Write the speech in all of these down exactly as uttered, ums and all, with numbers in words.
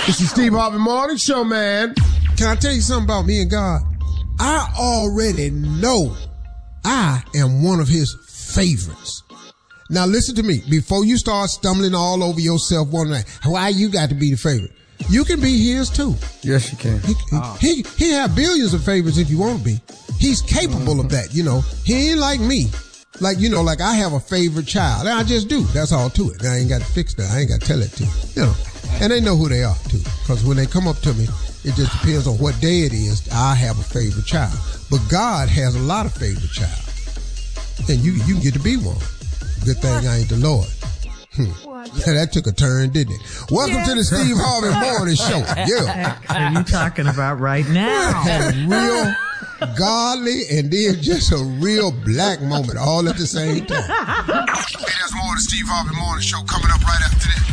It's the Steve Harvey Morning Show, man. Can I tell you something about me and God? I already know I am one of his favorites. Now listen to me. Before you start stumbling all over yourself wondering why you got to be the favorite, you can be his too. Yes, you can. He, oh. he, he have billions of favorites if you want to be. He's capable mm-hmm. of that, you know. He ain't like me. Like, you know, like I have a favorite child. I just do. That's all to it. I ain't got to fix that. I ain't got to tell it to you. You know. And they know who they are too. Because when they come up to me, it just depends on what day it is. I have a favorite child. But God has a lot of favorite child. And you you get to be one. Good thing I ain't the Lord. Hmm. That took a turn, didn't it? Welcome yes. to the Steve Harvey Morning Show. Yeah. What are you talking about right now? Had a real godly and then just a real black moment all at the same time. Hey, there's more of the Steve Harvey Morning Show coming up right after this.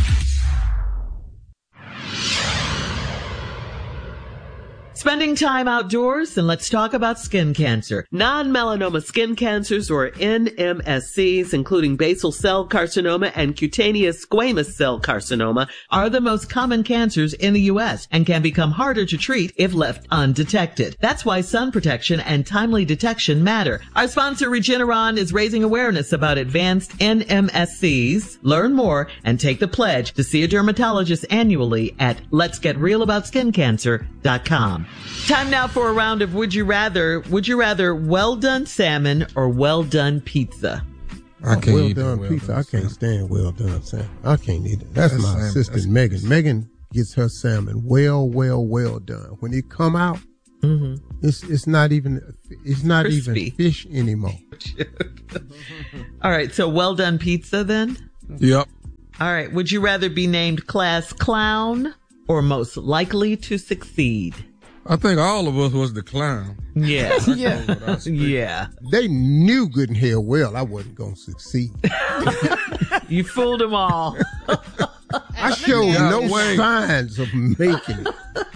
Spending time outdoors, and let's talk about skin cancer. Non-melanoma skin cancers, or N M S Cs, including basal cell carcinoma and cutaneous squamous cell carcinoma, are the most common cancers in the U S and can become harder to treat if left undetected. That's why sun protection and timely detection matter. Our sponsor, Regeneron, is raising awareness about advanced N M S Cs. Learn more and take the pledge to see a dermatologist annually at lets get real about skin cancer dot com. Time now for a round of Would You Rather. Would you rather well-done salmon or well-done pizza? I can't well done well pizza. Done I can't stand well-done salmon. I can't eat it. That's, That's my salmon. assistant, That's Megan. Crazy. Megan gets her salmon well, well, well done. When it come out, mm-hmm. it's it's not even it's not Crispy. even fish anymore. All right, so well-done pizza then? Yep. All right, would you rather be named class clown or most likely to succeed? I think all of us was the clown. Yeah. yeah. yeah. They knew good and hell well I wasn't going to succeed. You fooled them all. I showed yeah, no wait. signs of making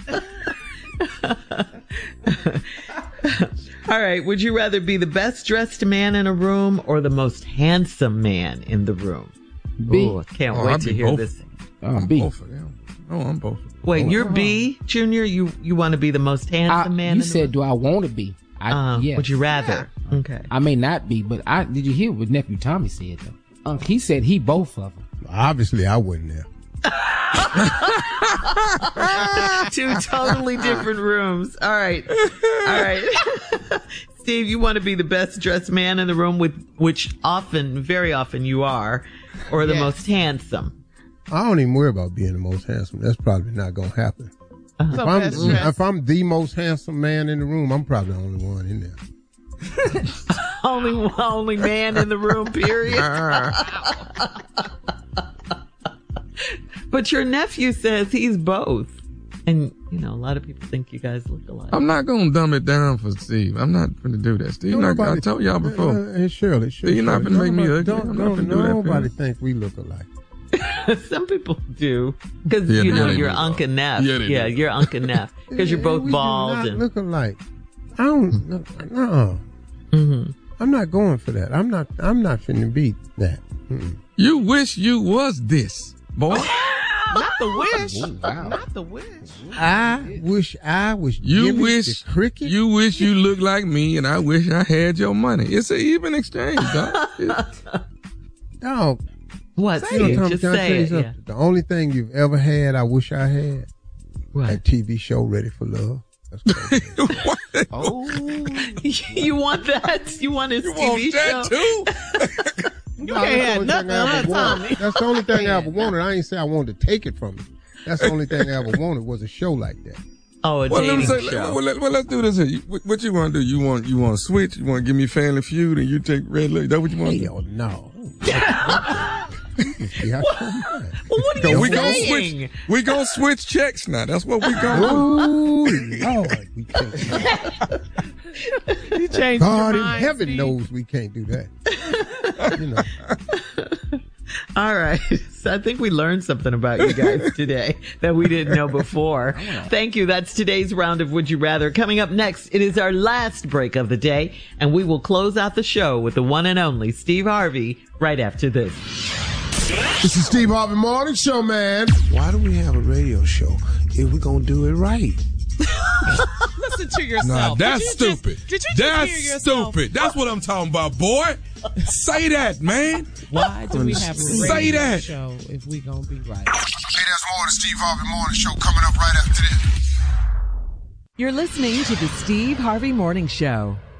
it. All right. Would you rather be the best dressed man in a room or the most handsome man in the room? B. Ooh, I can't oh, wait I'd to hear both. this. Oh, I'm B. Both of them. Oh, I'm both. Wait, oh, you're oh. B, Junior? You you want to be the most handsome I, man? You in said, the do I want to be? I, uh, yes. Would you rather? Yeah. Okay. I may not be, but I did you hear what nephew Tommy said though? Um, he said he both of them. Obviously, I wasn't there. Two totally different rooms. All right, all right. Steve, you want to be the best dressed man in the room, with which often, very often, you are, or the yes. most handsome. I don't even worry about being the most handsome. That's probably not going to happen. Uh-huh. If, I'm, if I'm the most handsome man in the room, I'm probably the only one in there. only only man in the room, period. But your nephew says he's both. And, you know, a lot of people think you guys look alike. I'm not going to dumb it down for Steve. I'm not going to do that. Steve, not, I told y'all before. Uh, hey, Shirley, Shirley, You're not going to make me ugly. Don't, I'm don't, not going to do that. Nobody think we look alike. Some people do. Because, yeah, you know, yeah, you're do. Uncle Neff. Yeah, yeah you're Uncle Neff. Because you're both we bald. Do not and look alike. I don't, no. Mm-hmm. I'm not going for that. I'm not, I'm not finna beat that. Mm-mm. You wish you was this, boy. Not the wish. Oh, wow. Not the wish. I wish I was you Jimmy wish the cricket. You wish you looked like me, and I wish I had your money. It's an even exchange, dog. Dog. What? You know, Steve, Tom, just can I say tell you it. something? Yeah. The only thing you've ever had, I wish I had, what? a T V show, Ready for Love. That's what oh, you want that? You want his you T V want show? that too? You can't have nothing, huh, Tommy? That's the only thing I ever wanted. I ain't say I wanted to take it from you. That's the only thing I ever wanted was a show like that. Oh, a well, dating let me say, show. Well, let, well, let's do this here. You, what, what you want to do? You want you want to switch? You want to give me Family Feud and you take Red Light? Is that what you want to do? Hell no. Well, what are you we saying? Gonna switch, we gonna switch checks now. That's what we gonna do. Oh, Lord, we can't. You changed God your in mind, heaven Steve. knows we can't do that. You know. All right. So I think we learned something about you guys today that we didn't know before. Thank you. That's today's round of Would You Rather. Coming up next, it is our last break of the day, and we will close out the show with the one and only Steve Harvey right after this. This is Steve Harvey Morning Show, man. Why do we have a radio show if we're going to do it right? Listen to yourself. Nah, that's did stupid. Just, did you just that's hear yourself? stupid. That's what I'm talking about, boy. Say that, man. Why do we have a radio Say that. show if we gonna be right? Hey, there's more of the Steve Harvey Morning Show coming up right after this. You're listening to the Steve Harvey Morning Show.